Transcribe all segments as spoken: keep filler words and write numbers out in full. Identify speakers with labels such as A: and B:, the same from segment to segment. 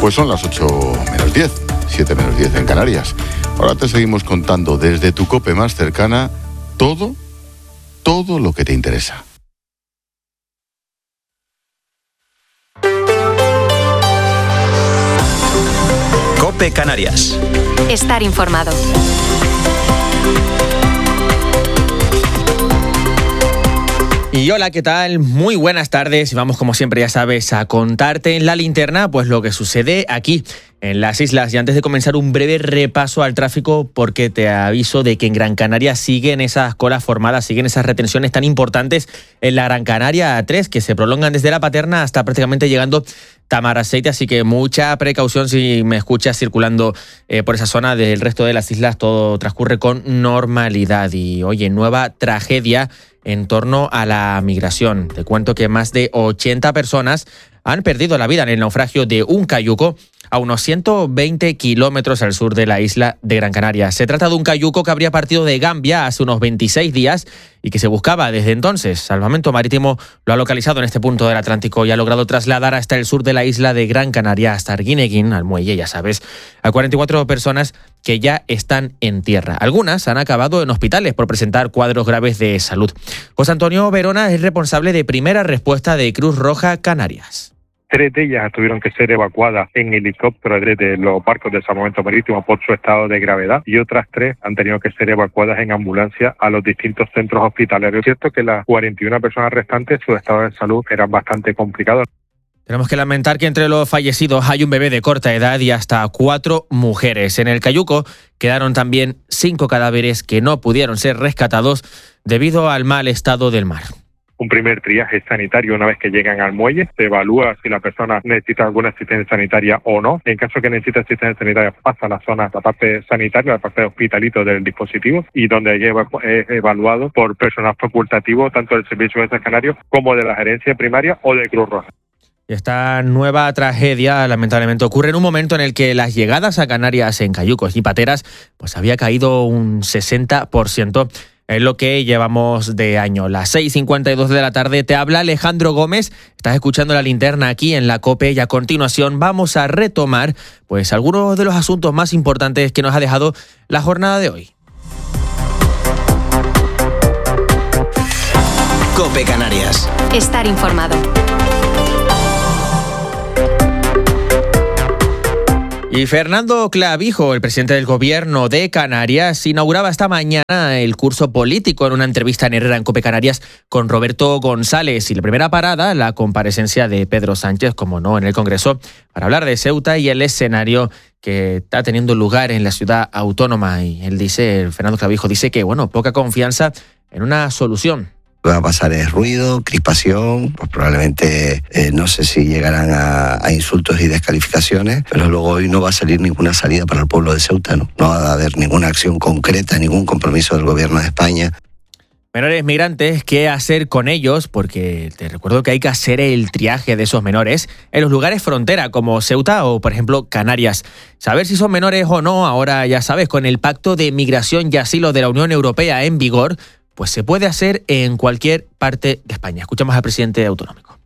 A: Pues son las ocho menos diez, siete menos diez en Canarias. Ahora te seguimos contando desde tu COPE más cercana todo, todo lo que te interesa.
B: COPE Canarias.
C: Estar informado.
D: Y hola, ¿qué tal? Muy buenas tardes y vamos, como siempre, ya sabes, a contarte en la linterna pues lo que sucede aquí en las islas. Y antes de comenzar, un breve repaso al tráfico, porque te aviso de que en Gran Canaria siguen esas colas formadas, siguen esas retenciones tan importantes en la Gran Canaria tres, que se prolongan desde La Paterna hasta prácticamente llegando Tamaraceite, así que mucha precaución si me escuchas circulando eh, por esa zona. Del resto de las islas todo transcurre con normalidad. Y oye, nueva tragedia en torno a la migración. Te cuento que más de ochenta personas han perdido la vida en el naufragio de un cayuco a unos ciento veinte kilómetros al sur de la isla de Gran Canaria. Se trata de un cayuco que habría partido de Gambia hace unos veintiséis días y que se buscaba desde entonces. Salvamento Marítimo lo ha localizado en este punto del Atlántico y ha logrado trasladar hasta el sur de la isla de Gran Canaria, hasta Arguineguín, al muelle, ya sabes, a cuarenta y cuatro personas que ya están en tierra. Algunas han acabado en hospitales por presentar cuadros graves de salud. José Antonio Verona es responsable de primera respuesta de Cruz Roja Canarias.
E: Tres de ellas tuvieron que ser evacuadas en helicóptero desde los barcos de salvamento marítimo por su estado de gravedad, y otras tres han tenido que ser evacuadas en ambulancia a los distintos centros hospitalarios. Es cierto que las cuarenta y una personas restantes, su estado de salud era bastante complicado.
D: Tenemos que lamentar que entre los fallecidos hay un bebé de corta edad y hasta cuatro mujeres. En el cayuco quedaron también cinco cadáveres que no pudieron ser rescatados debido al mal estado del mar.
E: Un primer triaje sanitario una vez que llegan al muelle, se evalúa si la persona necesita alguna asistencia sanitaria o no. En caso que necesite asistencia sanitaria, pasa a la zona, la parte sanitaria, la parte de hospitalito del dispositivo, y donde es evaluado por personal facultativo, tanto del Servicio de Urgencias Canarios como de la Gerencia Primaria o de Cruz Roja.
D: Esta nueva tragedia, lamentablemente, ocurre en un momento en el que las llegadas a Canarias en cayucos y pateras pues había caído un sesenta por ciento. Es lo que llevamos de año. Las seis cincuenta y dos de la tarde te habla Alejandro Gómez. Estás escuchando La Linterna aquí en la COPE y a continuación vamos a retomar pues algunos de los asuntos más importantes que nos ha dejado la jornada de hoy.
B: COPE Canarias.
C: Estar informado.
D: Y Fernando Clavijo, el presidente del Gobierno de Canarias, inauguraba esta mañana el curso político en una entrevista en Herrera en COPE Canarias con Roberto González. Y la primera parada, la comparecencia de Pedro Sánchez, como no, en el Congreso, para hablar de Ceuta y el escenario que está teniendo lugar en la ciudad autónoma. Y él dice, Fernando Clavijo dice que, bueno, poca confianza en una solución.
F: Lo que va a pasar es ruido, crispación, pues probablemente eh, no sé si llegarán a, a insultos y descalificaciones, pero luego hoy no va a salir ninguna salida para el pueblo de Ceuta, ¿no? No va a haber ninguna acción concreta, ningún compromiso del Gobierno de España.
D: Menores migrantes, ¿qué hacer con ellos? Porque te recuerdo que hay que hacer el triaje de esos menores en los lugares frontera, como Ceuta o, por ejemplo, Canarias. Saber si son menores o no, ahora ya sabes, con el Pacto de Migración y Asilo de la Unión Europea en vigor, pues se puede hacer en cualquier parte de España. Escuchamos al presidente autonómico.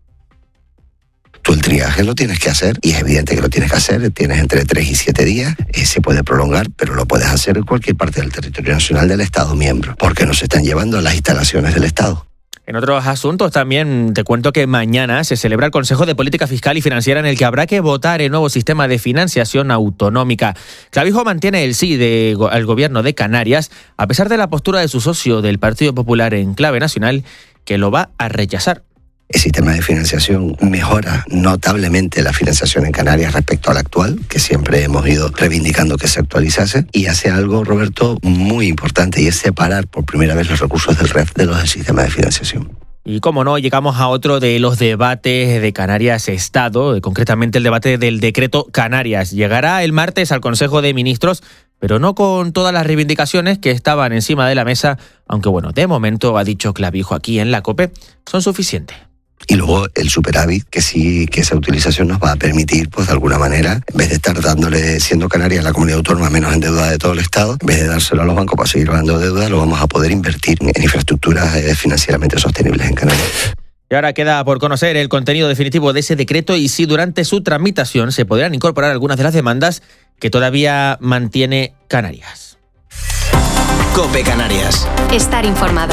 F: Tú el triaje lo tienes que hacer, y es evidente que lo tienes que hacer. Tienes entre tres y siete días, eh, se puede prolongar, pero lo puedes hacer en cualquier parte del territorio nacional del Estado miembro, porque nos están llevando a las instalaciones del Estado.
D: En otros asuntos también te cuento que mañana se celebra el Consejo de Política Fiscal y Financiera en el que habrá que votar el nuevo sistema de financiación autonómica. Clavijo mantiene el sí de, al gobierno de Canarias, a pesar de la postura de su socio del Partido Popular en clave nacional, que lo va a rechazar.
F: El sistema de financiación mejora notablemente la financiación en Canarias respecto al actual, que siempre hemos ido reivindicando que se actualizase, y hace algo, Roberto, muy importante, y es separar por primera vez los recursos del R E F de los del sistema de financiación.
D: Y como no, llegamos a otro de los debates de Canarias-Estado, concretamente el debate del decreto Canarias. Llegará el martes al Consejo de Ministros, pero no con todas las reivindicaciones que estaban encima de la mesa, aunque bueno, de momento, ha dicho Clavijo aquí en la COPE, son suficientes.
F: Y luego el superávit, que sí, que esa utilización nos va a permitir, pues de alguna manera, en vez de estar dándole, siendo Canarias la comunidad autónoma menos endeudada de todo el Estado, en vez de dárselo a los bancos para seguir dando deuda, lo vamos a poder invertir en infraestructuras eh, financieramente sostenibles en Canarias.
D: Y ahora queda por conocer el contenido definitivo de ese decreto y si durante su tramitación se podrán incorporar algunas de las demandas que todavía mantiene Canarias.
B: COPE Canarias.
C: Estar informado.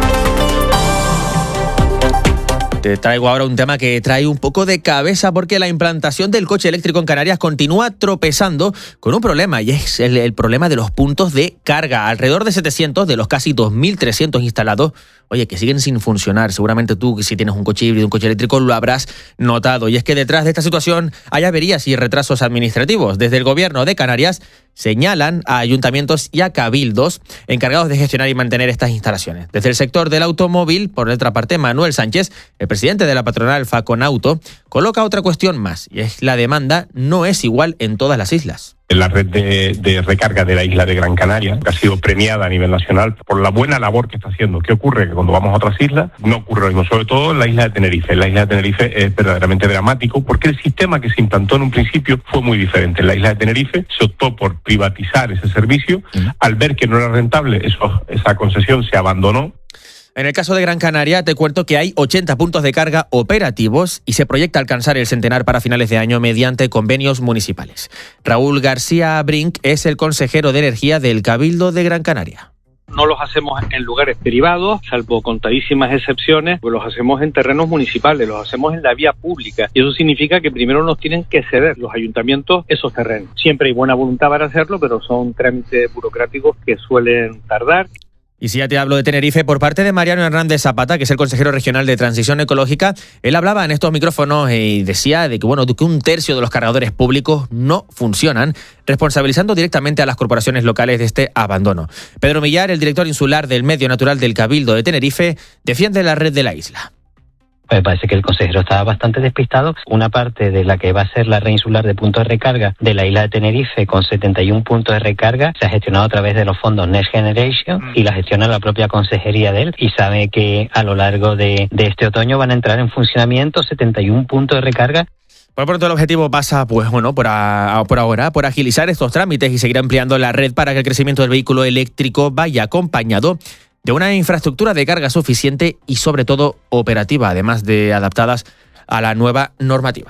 D: Te traigo ahora un tema que trae un poco de cabeza porque la implantación del coche eléctrico en Canarias continúa tropezando con un problema y es el, el problema de los puntos de carga. Alrededor de setecientos de los casi dos mil trescientos instalados, oye, que siguen sin funcionar. Seguramente tú, si tienes un coche híbrido, un coche eléctrico, lo habrás notado. Y es que detrás de esta situación hay averías y retrasos administrativos. Desde el gobierno de Canarias señalan a ayuntamientos y a cabildos encargados de gestionar y mantener estas instalaciones. Desde el sector del automóvil, por otra parte, Manuel Sánchez, el presidente de la patronal Faconauto, coloca otra cuestión más, y es la demanda no es igual en todas las islas.
G: La red de, de recarga de la isla de Gran Canaria, que ha sido premiada a nivel nacional por la buena labor que está haciendo. ¿Qué ocurre? Que cuando vamos a otras islas no ocurre lo mismo, sobre todo en la isla de Tenerife. En la isla de Tenerife es verdaderamente dramático porque el sistema que se implantó en un principio fue muy diferente. En la isla de Tenerife se optó por privatizar ese servicio. Uh-huh. Al ver que no era rentable, eso, esa concesión se abandonó.
D: En el caso de Gran Canaria, te cuento que hay ochenta puntos de carga operativos y se proyecta alcanzar el centenar para finales de año mediante convenios municipales. Raúl García Brink es el consejero de Energía del Cabildo de Gran Canaria.
H: No los hacemos en lugares privados, salvo contadísimas excepciones, pues los hacemos en terrenos municipales, los hacemos en la vía pública. Y eso significa que primero nos tienen que ceder los ayuntamientos esos terrenos. Siempre hay buena voluntad para hacerlo, pero son trámites burocráticos que suelen tardar.
D: Y si ya te hablo de Tenerife, por parte de Mariano Hernández Zapata, que es el consejero regional de Transición Ecológica, él hablaba en estos micrófonos y decía de que, bueno, de que un tercio de los cargadores públicos no funcionan, responsabilizando directamente a las corporaciones locales de este abandono. Pedro Millar, el director insular del Medio Natural del Cabildo de Tenerife, defiende la red de la isla.
I: Me parece que el consejero estaba bastante despistado. Una parte de la que va a ser la red insular de puntos de recarga de la isla de Tenerife, con setenta y un puntos de recarga, se ha gestionado a través de los fondos Next Generation y la gestiona la propia consejería de él. Y sabe que a lo largo de, de este otoño van a entrar en funcionamiento setenta y un puntos de recarga.
D: Por pronto el objetivo pasa, pues bueno, por, a, por ahora, por agilizar estos trámites y seguir ampliando la red para que el crecimiento del vehículo eléctrico vaya acompañado de una infraestructura de carga suficiente y sobre todo operativa, además de adaptadas a la nueva normativa.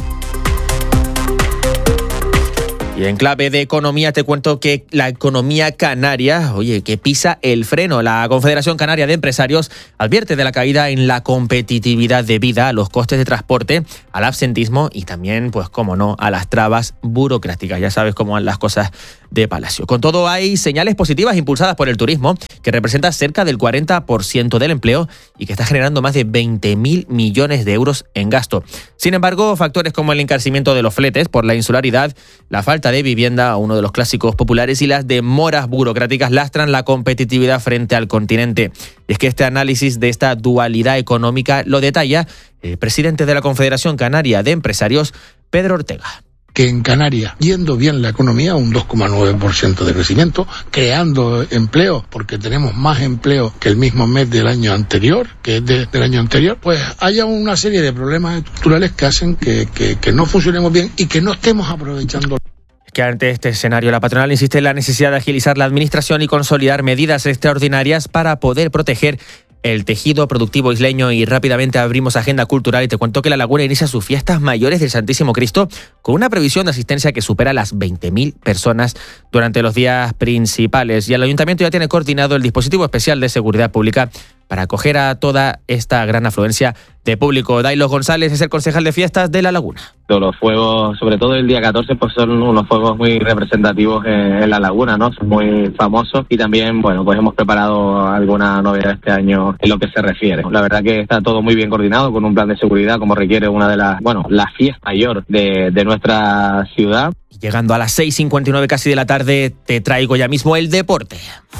D: Y en clave de economía te cuento que la economía canaria, oye, que pisa el freno. La Confederación Canaria de Empresarios advierte de la caída en la competitividad debido a los costes de transporte, al absentismo y también, pues cómo no, a las trabas burocráticas. Ya sabes cómo van las cosas de Palacio. Con todo, hay señales positivas impulsadas por el turismo, que representa cerca del cuarenta por ciento del empleo y que está generando más de veinte mil millones de euros en gasto. Sin embargo, factores como el encarecimiento de los fletes por la insularidad, la falta de vivienda, uno de los clásicos populares, y las demoras burocráticas lastran la competitividad frente al continente. Y es que este análisis de esta dualidad económica lo detalla el presidente de la Confederación Canaria de Empresarios, Pedro Ortega.
J: Que en Canarias, yendo bien la economía, un dos coma nueve por ciento de crecimiento, creando empleo, porque tenemos más empleo que el mismo mes del año anterior, que es de, del año anterior, pues haya una serie de problemas estructurales que hacen que, que, que no funcionemos bien y que no estemos aprovechando.
D: Que ante este escenario la patronal insiste en la necesidad de agilizar la administración y consolidar medidas extraordinarias para poder proteger el tejido productivo isleño. Y rápidamente abrimos agenda cultural y te cuento que La Laguna inicia sus fiestas mayores del Santísimo Cristo con una previsión de asistencia que supera las veinte mil personas durante los días principales. Y el Ayuntamiento ya tiene coordinado el dispositivo especial de seguridad pública para acoger a toda esta gran afluencia de público. Dailo González es el concejal de fiestas de La Laguna.
K: Los fuegos, sobre todo el día catorce, pues son unos fuegos muy representativos en, en La Laguna, ¿no? Son muy famosos y también, bueno, pues hemos preparado alguna novedad este año en lo que se refiere. La verdad que está todo muy bien coordinado con un plan de seguridad como requiere una de las, bueno, la fiesta mayor de, de nuestra ciudad.
D: Llegando a las seis cincuenta y nueve casi de la tarde, te traigo ya mismo el deporte.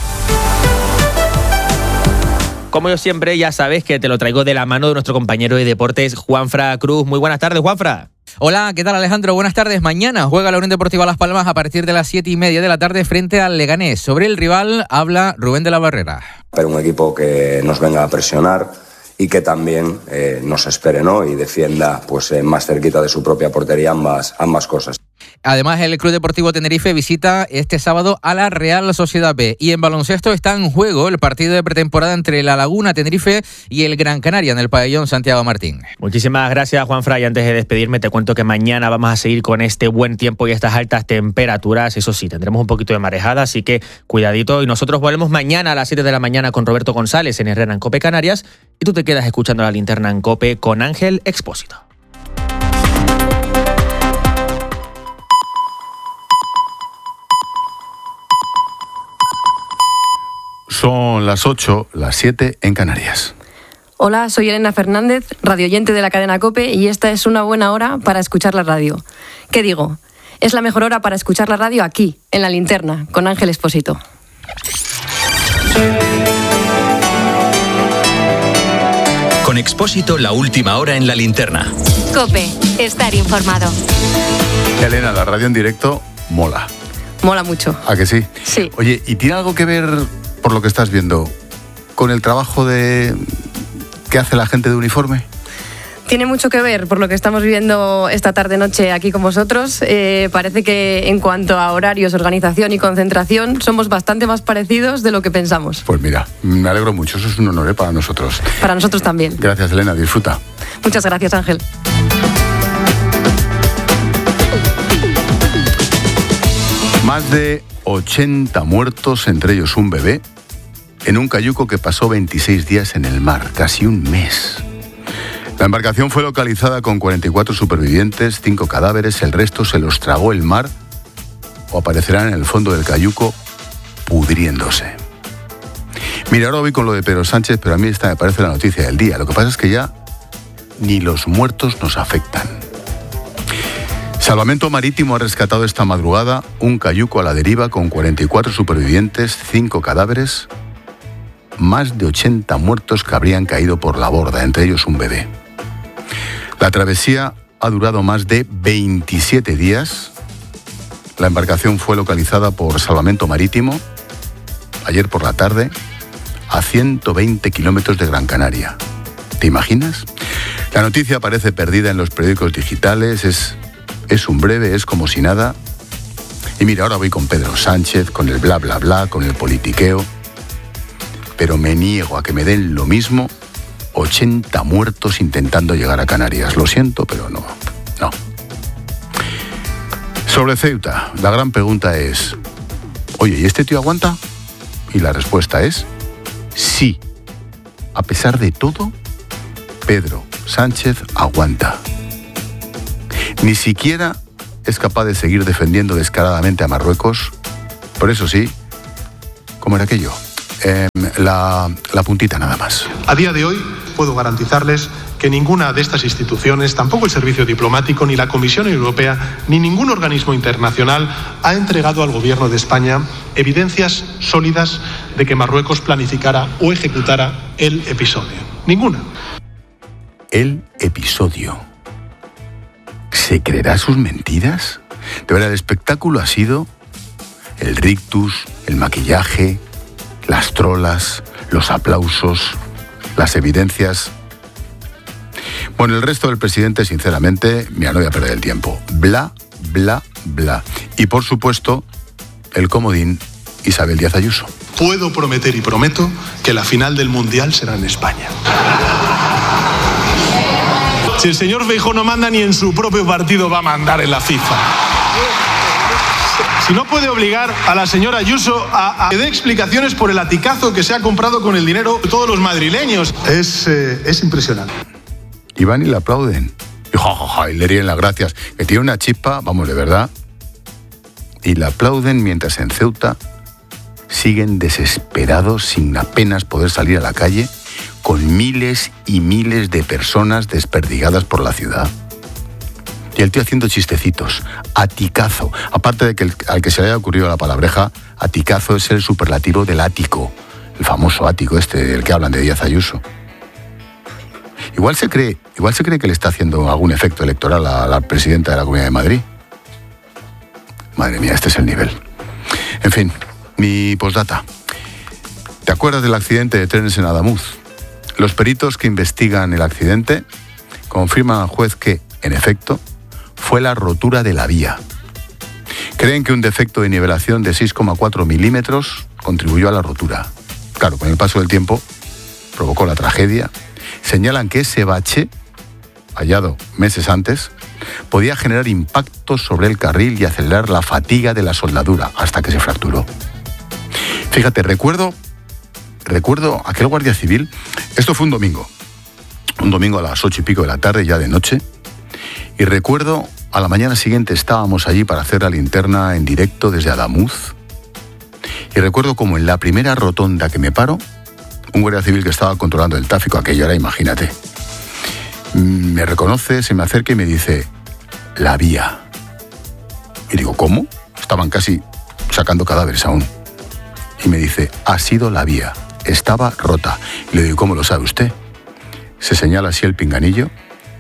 D: Como yo siempre, ya sabes que te lo traigo de la mano de nuestro compañero de deportes, Juanfra Cruz. Muy buenas tardes, Juanfra.
L: Hola, ¿qué tal, Alejandro? Buenas tardes. Mañana juega la Unión Deportiva Las Palmas a partir de las siete y media de la tarde frente al Leganés. Sobre el rival habla Rubén de la Barrera.
M: Pero un equipo que nos venga a presionar y que también eh, nos espere, ¿no? Y defienda pues eh, más cerquita de su propia portería ambas, ambas cosas.
L: Además, el Club Deportivo Tenerife visita este sábado a la Real Sociedad B. Y en baloncesto está en juego el partido de pretemporada entre La Laguna, Tenerife y el Gran Canaria en el pabellón Santiago Martín.
D: Muchísimas gracias, Juan Fray. Antes de despedirme, te cuento que mañana vamos a seguir con este buen tiempo y estas altas temperaturas. Eso sí, tendremos un poquito de marejada, así que cuidadito. Y nosotros volvemos mañana a las siete de la mañana con Roberto González en Herrera en COPE Canarias. Y tú te quedas escuchando La Linterna en COPE con Ángel Expósito.
A: Son las ocho, las siete en Canarias.
N: Hola, soy Elena Fernández, radioyente de la cadena COPE, y esta es una buena hora para escuchar la radio. ¿Qué digo? Es la mejor hora para escuchar la radio aquí, en La Linterna, con Ángel Expósito.
B: Con Expósito, la última hora en La Linterna.
C: COPE, estar informado.
A: Elena, la radio en directo mola.
N: Mola mucho.
A: ¿A que sí?
N: Sí.
A: Oye, ¿y tiene algo que ver, por lo que estás viendo, con el trabajo de que hace la gente de uniforme?
N: Tiene mucho que ver por lo que estamos viviendo esta tarde-noche aquí con vosotros. Eh, parece que en cuanto a horarios, organización y concentración somos bastante más parecidos de lo que pensamos.
A: Pues mira, me alegro mucho, eso es un honor, ¿eh?, para nosotros.
N: Para nosotros también.
A: Gracias, Elena, disfruta.
N: Muchas gracias, Ángel.
A: Más de ochenta muertos, entre ellos un bebé, en un cayuco que pasó veintiséis días en el mar, casi un mes. La embarcación fue localizada con cuarenta y cuatro supervivientes, cinco cadáveres, el resto se los tragó el mar o aparecerán en el fondo del cayuco pudriéndose. Mira, ahora voy con lo de Pedro Sánchez, pero a mí esta me parece la noticia del día. Lo que pasa es que ya ni los muertos nos afectan. Salvamento Marítimo ha rescatado esta madrugada un cayuco a la deriva con cuarenta y cuatro supervivientes, cinco cadáveres, más de ochenta muertos que habrían caído por la borda, entre ellos un bebé. La travesía ha durado más de veintisiete días. La embarcación fue localizada por Salvamento Marítimo ayer por la tarde a ciento veinte kilómetros de Gran Canaria. ¿Te imaginas? La noticia aparece perdida en los periódicos digitales, es... Es un breve, es como si nada. Y mira, ahora voy con Pedro Sánchez, con el bla, bla, bla, con el politiqueo. Pero me niego a que me den lo mismo ochenta muertos intentando llegar a Canarias. Lo siento, pero no, no. Sobre Ceuta, la gran pregunta es, oye, ¿y este tío aguanta? Y la respuesta es sí. A pesar de todo, Pedro Sánchez aguanta. Ni siquiera es capaz de seguir defendiendo descaradamente a Marruecos. Por eso sí, ¿cómo era aquello? Eh, la, la puntita nada más.
O: A día de hoy puedo garantizarles que ninguna de estas instituciones, tampoco el Servicio Diplomático, ni la Comisión Europea, ni ningún organismo internacional ha entregado al Gobierno de España evidencias sólidas de que Marruecos planificara o ejecutara el episodio. Ninguna.
A: El episodio. ¿Se creerá sus mentiras? De verdad, el espectáculo ha sido el rictus, el maquillaje, las trolas, los aplausos, las evidencias. Bueno, el resto del presidente, sinceramente, mira, no voy a perder el tiempo. Bla, bla, bla. Y por supuesto, el comodín Isabel Díaz Ayuso.
O: Puedo prometer y prometo que la final del Mundial será en España. Si el señor Feijóo no manda, ni en su propio partido va a mandar en la FIFA. Si no puede obligar a la señora Ayuso a, a que dé explicaciones por el aticazo que se ha comprado con el dinero de todos los madrileños. Es, eh, es impresionante.
A: Y van y le aplauden. Y, ja, ja, ja, y le ríen las gracias. Que tiene una chispa, vamos, de verdad. Y le aplauden mientras en Ceuta siguen desesperados, sin apenas poder salir a la calle, con miles y miles de personas desperdigadas por la ciudad. Y el tío haciendo chistecitos. Aticazo. Aparte de que el, al que se le haya ocurrido la palabreja, aticazo es el superlativo del ático. El famoso ático este del que hablan de Díaz Ayuso. Igual se cree, igual se cree que le está haciendo algún efecto electoral a la presidenta de la Comunidad de Madrid. Madre mía, este es el nivel. En fin, mi postdata. ¿Te acuerdas del accidente de trenes en Adamuz? Los peritos que investigan el accidente confirman al juez que, en efecto, fue la rotura de la vía. Creen que un defecto de nivelación de seis coma cuatro milímetros contribuyó a la rotura. Claro, con el paso del tiempo provocó la tragedia. Señalan que ese bache, hallado meses antes, podía generar impactos sobre el carril y acelerar la fatiga de la soldadura hasta que se fracturó. Fíjate, recuerdo, recuerdo aquel guardia civil, esto fue un domingo, un domingo a las ocho y pico de la tarde, ya de noche, y recuerdo a la mañana siguiente estábamos allí para hacer la linterna en directo desde Adamuz, y recuerdo como en la primera rotonda que me paro, un guardia civil que estaba controlando el tráfico, aquello era, imagínate, me reconoce, se me acerca y me dice, la vía. Y digo, ¿cómo? Estaban casi sacando cadáveres aún. Y me dice, ha sido la vía, estaba rota. Y le digo, ¿cómo lo sabe usted? Se señala así el pinganillo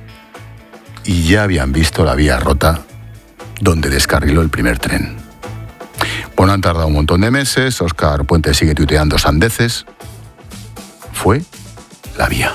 A: y ya habían visto la vía rota donde descarriló el primer tren. Bueno, han tardado un montón de meses, Óscar Puente sigue tuiteando sandeces. Fue la vía.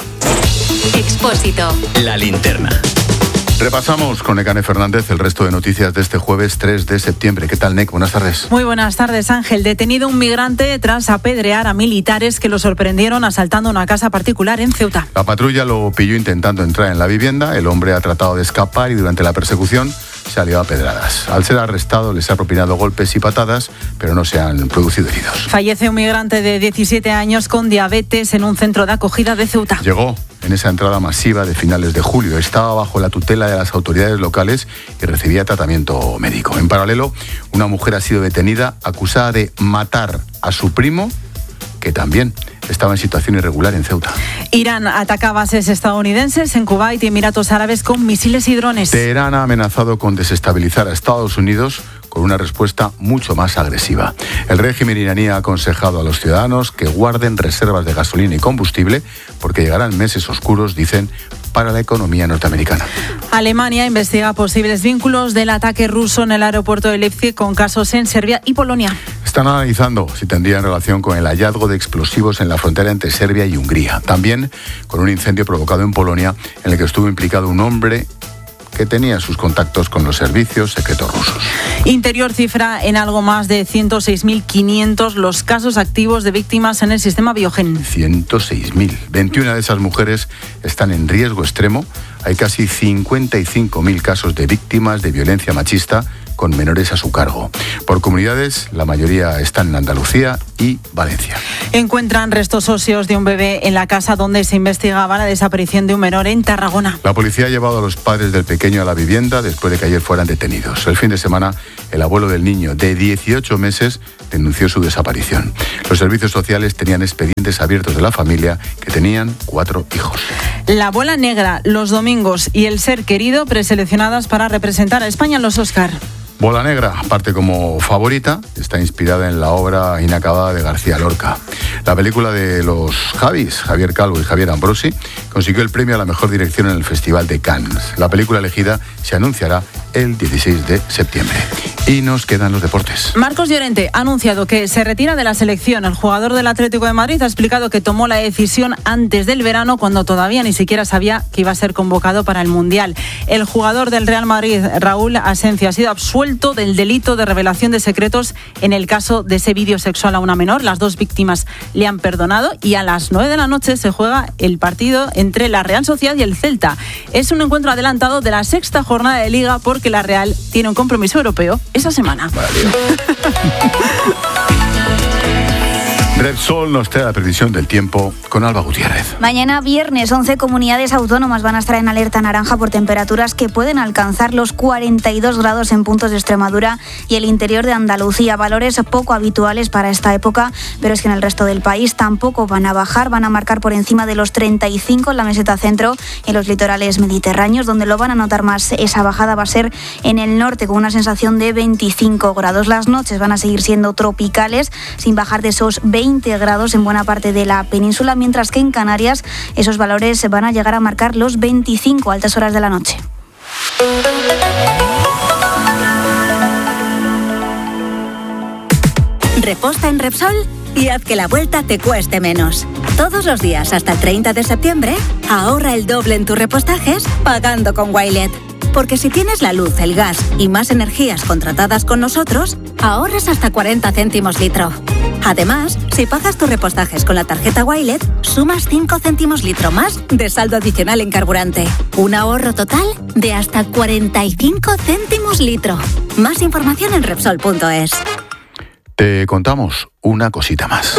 C: Expósito.
B: La linterna.
A: Repasamos con Nekane Fernández el resto de noticias de este jueves tres de septiembre. ¿Qué tal, Nek? Buenas tardes.
P: Muy buenas tardes, Ángel. Detenido un migrante tras apedrear a militares que lo sorprendieron asaltando una casa particular en Ceuta.
A: La patrulla lo pilló intentando entrar en la vivienda. El hombre ha tratado de escapar y durante la persecución se ha liado a pedradas. Al ser arrestado les ha propinado golpes y patadas, pero no se han producido heridos.
P: Fallece un migrante de diecisiete años con diabetes en un centro de acogida de Ceuta.
A: Llegó en esa entrada masiva de finales de julio. Estaba bajo la tutela de las autoridades locales y recibía tratamiento médico. En paralelo, una mujer ha sido detenida acusada de matar a su primo, que también estaba en situación irregular en Ceuta.
P: Irán ataca bases estadounidenses en Kuwait y Emiratos Árabes con misiles y drones.
A: Teherán ha amenazado con desestabilizar a Estados Unidos con una respuesta mucho más agresiva. El régimen iraní ha aconsejado a los ciudadanos que guarden reservas de gasolina y combustible porque llegarán meses oscuros, dicen, para la economía norteamericana.
P: Alemania investiga posibles vínculos del ataque ruso en el aeropuerto de Leipzig con casos en Serbia y Polonia.
A: Están analizando si tendría relación con el hallazgo de explosivos en la frontera entre Serbia y Hungría. También con un incendio provocado en Polonia en el que estuvo implicado un hombre que tenía sus contactos con los servicios secretos rusos.
P: Interior cifra en algo más de ciento seis mil quinientos los casos activos de víctimas en el sistema Biogen.
A: ciento seis mil. veintiuna de esas mujeres están en riesgo extremo. Hay casi cincuenta y cinco mil casos de víctimas de violencia machista con menores a su cargo. Por comunidades, la mayoría están en Andalucía y Valencia.
P: Encuentran restos óseos de un bebé en la casa donde se investigaba la desaparición de un menor en Tarragona.
A: La policía ha llevado a los padres del pequeño a la vivienda después de que ayer fueran detenidos. El fin de semana, el abuelo del niño de dieciocho meses denunció su desaparición. Los servicios sociales tenían expedientes abiertos de la familia, que tenían cuatro hijos.
P: La abuela negra, Los domingos y El ser querido, preseleccionadas para representar a España en los Oscar.
A: Bola Negra parte como favorita, está inspirada en la obra inacabada de García Lorca. La película de los Javis, Javier Calvo y Javier Ambrosi, consiguió el premio a la mejor dirección en el Festival de Cannes. La película elegida se anunciará el dieciséis de septiembre. Y nos quedan los deportes.
P: Marcos Llorente ha anunciado que se retira de la selección. El jugador del Atlético de Madrid ha explicado que tomó la decisión antes del verano, cuando todavía ni siquiera sabía que iba a ser convocado para el Mundial. El jugador del Real Madrid, Raúl Asencio, ha sido absuelto del delito de revelación de secretos en el caso de ese vídeo sexual a una menor. Las dos víctimas le han perdonado y a las nueve de la noche se juega el partido entre la Real Sociedad y el Celta. Es un encuentro adelantado de la sexta jornada de Liga porque la Real tiene un compromiso europeo esa semana.
A: Vale. Repsol nos trae la previsión del tiempo con Alba Gutiérrez.
Q: Mañana viernes, once comunidades autónomas van a estar en alerta naranja por temperaturas que pueden alcanzar los cuarenta y dos grados en puntos de Extremadura y el interior de Andalucía. Valores poco habituales para esta época, pero es que en el resto del país tampoco van a bajar. Van a marcar por encima de los treinta y cinco en la meseta centro y en los litorales mediterráneos. Donde lo van a notar más esa bajada va a ser en el norte, con una sensación de veinticinco grados. Las noches van a seguir siendo tropicales, sin bajar de esos veinte grados en buena parte de la península, mientras que en Canarias esos valores van a llegar a marcar los veinticinco a altas horas de la noche.
R: Reposta en Repsol y haz que la vuelta te cueste menos. Todos los días hasta el treinta de septiembre, ahorra el doble en tus repostajes pagando con Wilet. Porque si tienes la luz, el gas y más energías contratadas con nosotros, ahorras hasta cuarenta céntimos litro. Además, si pagas tus repostajes con la tarjeta Wilet, sumas cinco céntimos litro más de saldo adicional en carburante. Un ahorro total de hasta cuarenta y cinco céntimos litro. Más información en Repsol punto es.
A: Te contamos una cosita más.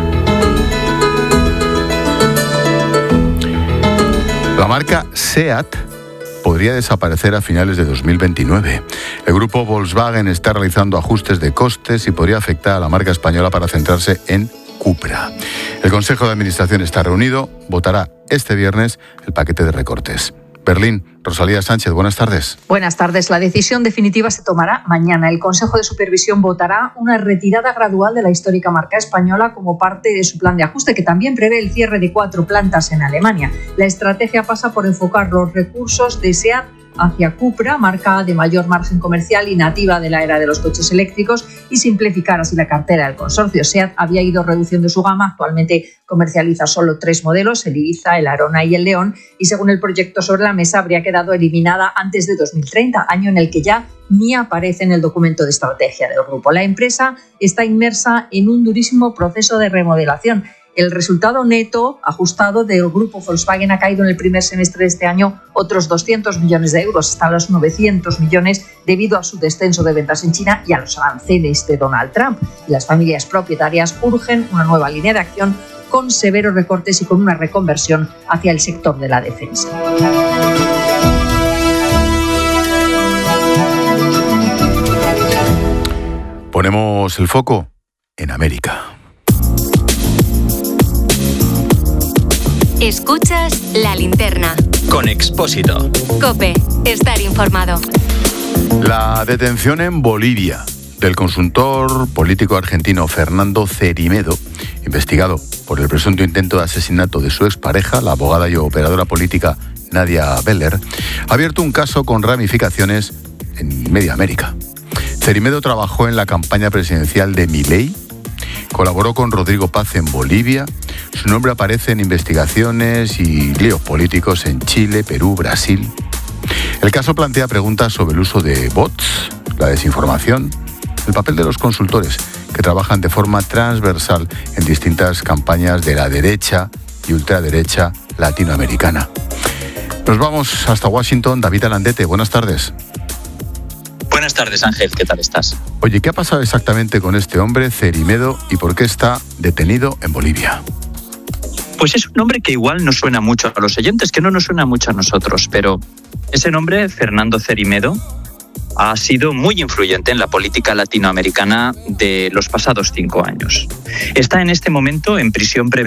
A: La marca SEAT podría desaparecer a finales de dos mil veintinueve. El grupo Volkswagen está realizando ajustes de costes y podría afectar a la marca española para centrarse en Cupra. El Consejo de Administración está reunido, votará este viernes el paquete de recortes. Berlín, Rosalía Sánchez, buenas tardes.
S: Buenas tardes. La decisión definitiva se tomará mañana. El Consejo de Supervisión votará una retirada gradual de la histórica marca española como parte de su plan de ajuste, que también prevé el cierre de cuatro plantas en Alemania. La estrategia pasa por enfocar los recursos de SEAT hacia Cupra, marca de mayor margen comercial y nativa de la era de los coches eléctricos, y simplificar así la cartera del consorcio. SEAT había ido reduciendo su gama, actualmente comercializa solo tres modelos, el Ibiza, el Arona y el León, y según el proyecto sobre la mesa habría quedado eliminada antes de dos mil treinta, año en el que ya ni aparece en el documento de estrategia del grupo. La empresa está inmersa en un durísimo proceso de remodelación. El resultado neto ajustado del grupo Volkswagen ha caído en el primer semestre de este año otros doscientos millones de euros, hasta los novecientos millones, debido a su descenso de ventas en China y a los aranceles de Donald Trump. Y las familias propietarias urgen una nueva línea de acción con severos recortes y con una reconversión hacia el sector de la defensa.
A: Ponemos el foco en América.
C: Escuchas La Linterna.
B: Con Expósito.
C: COPE. Estar informado.
A: La detención en Bolivia del consultor político argentino Fernando Cerimedo, investigado por el presunto intento de asesinato de su expareja, la abogada y operadora política Nadia Beller, ha abierto un caso con ramificaciones en media América. Cerimedo trabajó en la campaña presidencial de Milei, colaboró con Rodrigo Paz en Bolivia. Su nombre aparece en investigaciones y líos políticos en Chile, Perú, Brasil. El caso plantea preguntas sobre el uso de bots, la desinformación, el papel de los consultores que trabajan de forma transversal en distintas campañas de la derecha y ultraderecha latinoamericana. Nos vamos hasta Washington. David Alandete, buenas tardes.
T: Buenas tardes, Ángel, ¿qué tal estás?
A: Oye, ¿qué ha pasado exactamente con este hombre, Cerimedo, y por qué está detenido en Bolivia?
T: Pues es un nombre que igual no suena mucho a los oyentes, que no nos suena mucho a nosotros, pero ese nombre, Fernando Cerimedo, ha sido muy influyente en la política latinoamericana de los pasados cinco años. Está en este momento en prisión preventiva